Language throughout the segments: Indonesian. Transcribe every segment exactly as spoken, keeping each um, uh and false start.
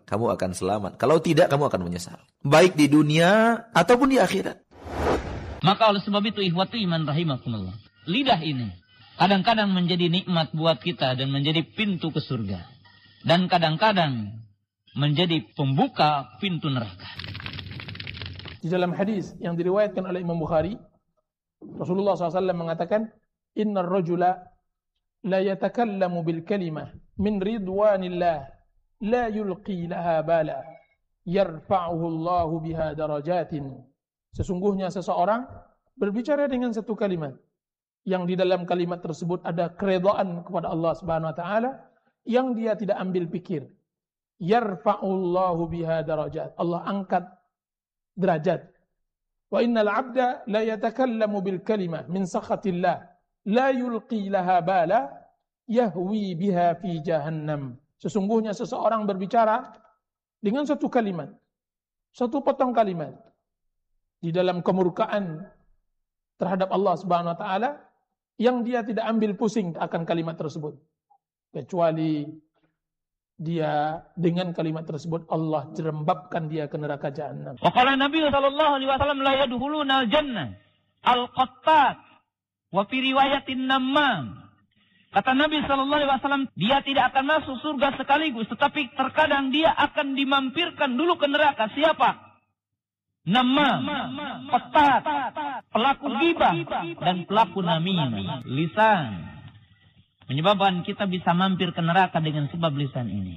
kamu akan selamat. Kalau tidak, kamu akan menyesal. Baik di dunia ataupun di akhirat. Maka oleh sebab itu, ikhwati iman rahimakumullah, lidah ini kadang-kadang menjadi nikmat buat kita dan menjadi pintu ke surga. Dan kadang-kadang menjadi pembuka pintu neraka. Di dalam hadis yang diriwayatkan oleh Imam Bukhari, Rasulullah shallallahu alaihi wasallam mengatakan, Inna rajula la yatakallamu bil kalimah min ridwanillah la yulqi laha bala yarfa'uhu Allahu biha darajatin. Sesungguhnya seseorang berbicara dengan satu kalimat yang di dalam kalimat tersebut ada keridhaan kepada Allah Subhanahu wa taala yang dia tidak ambil pikir. Yarfa'ullahu biha darajat. Allah angkat derajat. Wa innal 'abda la yatakallamu bil kalimah min sakhatillah la yulqi laha bala yahwi biha fi jahannam. Sesungguhnya seseorang berbicara dengan satu kalimat, satu potong kalimat di dalam kemurkaan terhadap Allah Subhanahu wa taala yang dia tidak ambil pusing akan kalimat tersebut, kecuali dia dengan kalimat tersebut Allah jerembabkan dia ke neraka jahanam. Wa qala Nabi sallallahu alaihi wasallam la yadkhuluna al-jannah al-qattat wa fi riwayatin namam. Kata Nabi sallallahu alaihi wasallam, dia tidak akan masuk surga sekaligus, tetapi terkadang dia akan dimampirkan dulu ke neraka. Siapa? Namam, qattat, pelaku ghibah dan pelaku namimah. Lisan menyebabkan kita bisa mampir ke neraka dengan sebab lisan ini.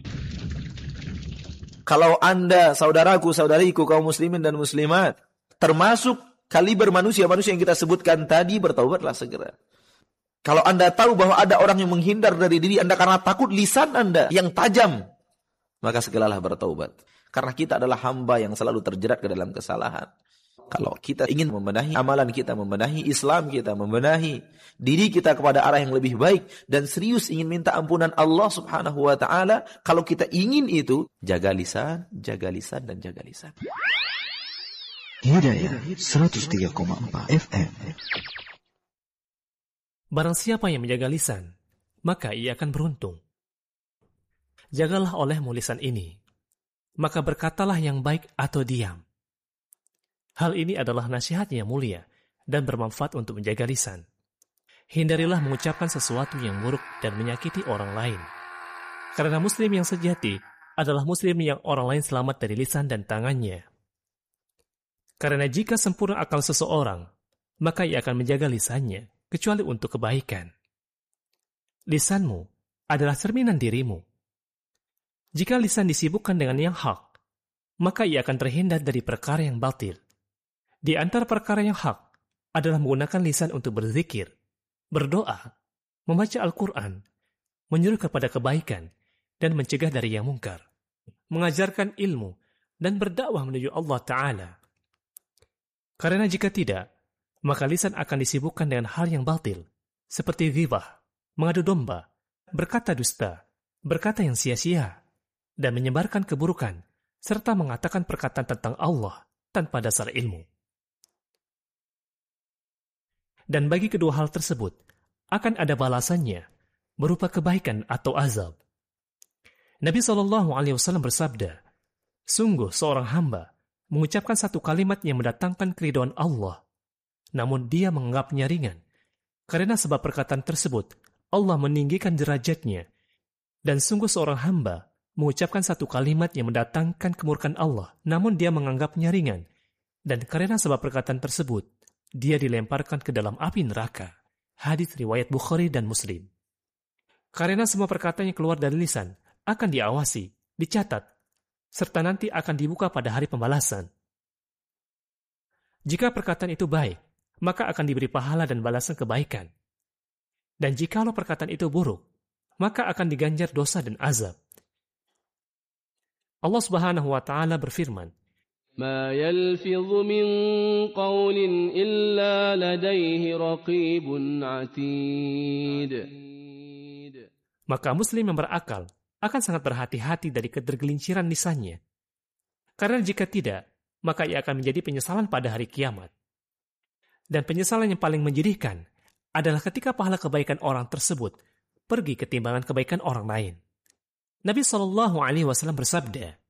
Kalau Anda, saudaraku, saudariku, kaum muslimin dan muslimat, termasuk kaliber manusia-manusia yang kita sebutkan tadi, bertaubatlah segera. Kalau Anda tahu bahwa ada orang yang menghindar dari diri Anda karena takut lisan Anda yang tajam, maka segeralah bertaubat. Karena kita adalah hamba yang selalu terjerat ke dalam kesalahan. Kalau kita ingin membenahi amalan kita, membenahi Islam kita, membenahi diri kita kepada arah yang lebih baik, dan serius ingin minta ampunan Allah Subhanahu wa ta'ala, kalau kita ingin itu, jaga lisan, jaga lisan, dan jaga lisan. Hidayah seratus tiga koma empat F M. Barang siapa yang menjaga lisan, maka ia akan beruntung. Jagalah olehmu lisan ini, maka berkatalah yang baik atau diam. Hal ini adalah nasihat yang mulia dan bermanfaat untuk menjaga lisan. Hindarilah mengucapkan sesuatu yang buruk dan menyakiti orang lain. Karena muslim yang sejati adalah muslim yang orang lain selamat dari lisan dan tangannya. Karena jika sempurna akal seseorang, maka ia akan menjaga lisannya, kecuali untuk kebaikan. Lisanmu adalah cerminan dirimu. Jika lisan disibukkan dengan yang hak, maka ia akan terhindar dari perkara yang batil. Di antara perkara yang hak adalah menggunakan lisan untuk berzikir, berdoa, membaca Al-Quran, menyuruh kepada kebaikan, dan mencegah dari yang mungkar, mengajarkan ilmu, dan berdakwah menuju Allah Ta'ala. Karena jika tidak, maka lisan akan disibukkan dengan hal yang batil, seperti ghibah, mengadu domba, berkata dusta, berkata yang sia-sia, dan menyebarkan keburukan, serta mengatakan perkataan tentang Allah tanpa dasar ilmu. Dan bagi kedua hal tersebut, akan ada balasannya, berupa kebaikan atau azab. Nabi shallallahu alaihi wasallam bersabda, sungguh seorang hamba mengucapkan satu kalimat yang mendatangkan keridhaan Allah, namun dia menganggapnya ringan. Karena sebab perkataan tersebut, Allah meninggikan derajatnya. Dan sungguh seorang hamba mengucapkan satu kalimat yang mendatangkan kemurkaan Allah, namun dia menganggapnya ringan. Dan karena sebab perkataan tersebut, dia dilemparkan ke dalam api neraka. Hadits riwayat Bukhari dan Muslim. Karena semua perkataan yang keluar dari lisan akan diawasi, dicatat, serta nanti akan dibuka pada hari pembalasan. Jika perkataan itu baik, maka akan diberi pahala dan balasan kebaikan. Dan jikalau perkataan itu buruk, maka akan diganjar dosa dan azab. Allah Subhanahu wa taala berfirman, ما يلفظ من قول إلا لديه رقيب عتيد. Maka muslim yang berakal akan sangat berhati-hati dari ketergelinciran lisannya. Karena jika tidak, maka ia akan menjadi penyesalan pada hari kiamat. Dan penyesalan yang paling menyedihkan adalah ketika pahala kebaikan orang tersebut pergi ke timbangan kebaikan orang lain. Nabi shallallahu alaihi wasallam bersabda,